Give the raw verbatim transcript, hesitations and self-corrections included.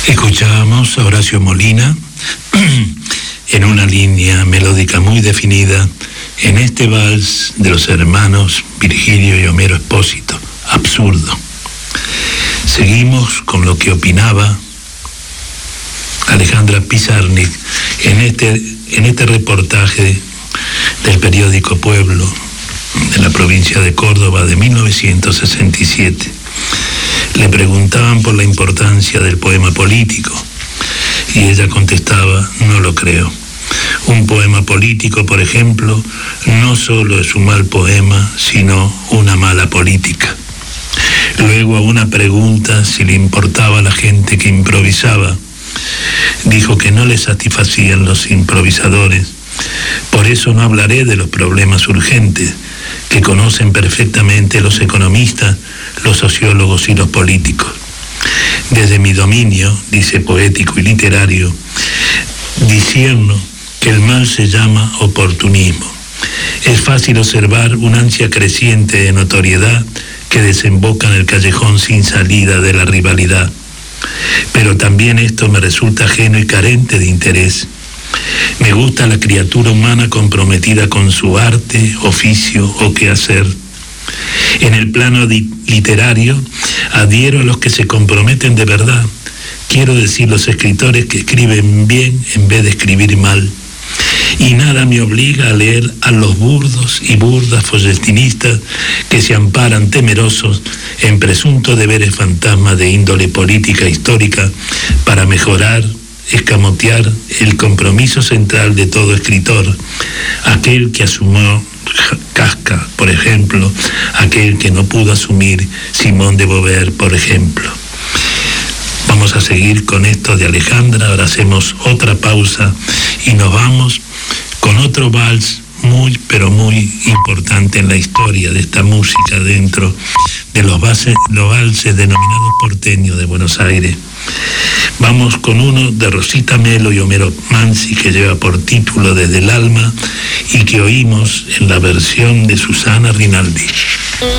Escuchábamos a Horacio Molina en una línea melódica muy definida en este vals de los hermanos Virgilio y Homero Espósito, Absurdo. Seguimos con lo que opinaba Alejandra Pizarnik en este, en este reportaje del periódico Pueblo de la provincia de Córdoba de mil novecientos sesenta y siete. Le preguntaban por la importancia del poema político y ella contestaba: no lo creo. Un poema político, por ejemplo, no solo es un mal poema, sino una mala política. Luego, a una pregunta si le importaba a la gente que improvisaba, dijo que no le satisfacían los improvisadores. Por eso no hablaré de los problemas urgentes que conocen perfectamente los economistas, los sociólogos y los políticos. Desde mi dominio, dice, poético y literario, discierno que el mal se llama oportunismo. Es fácil observar una ansia creciente de notoriedad que desemboca en el callejón sin salida de la rivalidad. Pero también esto me resulta ajeno y carente de interés. Me gusta la criatura humana comprometida con su arte, oficio o quehacer. En el plano literario, adhiero a los que se comprometen de verdad. Quiero decir, los escritores que escriben bien en vez de escribir mal. Y nada me obliga a leer a los burdos y burdas folletinistas que se amparan temerosos en presuntos deberes fantasmas de índole política e histórica para mejorar, escamotear el compromiso central de todo escritor, aquel que asumió Kafka, por ejemplo, aquel que no pudo asumir Simón de Beauvoir, por ejemplo. Vamos a seguir con esto de Alejandra. Ahora hacemos otra pausa y nos vamos con otro vals muy, pero muy importante en la historia de esta música dentro de los, bases, los valses denominados porteños de Buenos Aires. Vamos con uno de Rosita Melo y Homero Mansi que lleva por título Desde el alma y que oímos en la versión de Susana Rinaldi.